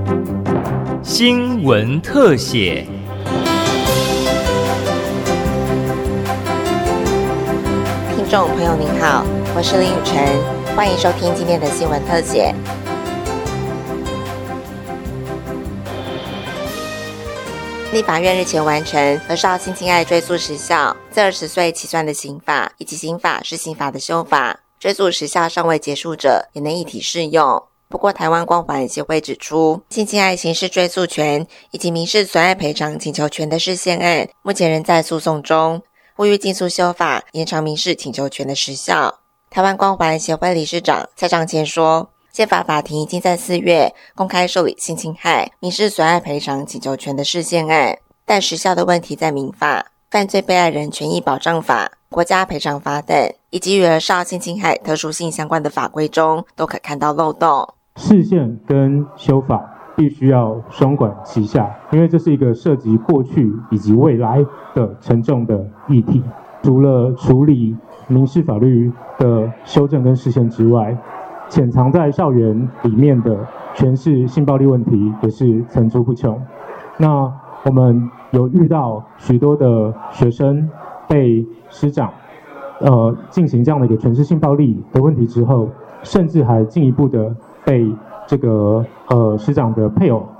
新闻特写。 听众朋友您好，我是林雨晨，欢迎收听今天的新闻特写。立法院日前完成儿少性侵害追诉时效自20岁起算的刑法，以及刑法施行法的修法，追诉时效尚未结束者也能一体适用。不过台湾光环协会指出，性侵害刑事追诉权以及民事损害赔偿请求权的释宪案目前仍在诉讼中，呼吁尽速修法延长民事请求权的时效。台湾光环协会理事长蔡长乾说，宪法法庭已经在4月公开受理性侵害民事损害赔偿请求权的释宪案，但时效的问题在民法、犯罪被害人权益保障法、国家赔偿法等，以及与儿少性侵害特殊性相关的法规中都可看到漏洞。 释宪跟修法必须要双管齐下，因为这是一个涉及过去以及未来的沉重的议题。除了处理民事法律的修正跟释宪之外，潜藏在校园里面的权势性暴力问题也是层出不穷。那我们有遇到许多的学生被师长进行这样的一个权势性暴力的问题之后，甚至还进一步的被这个师长的配偶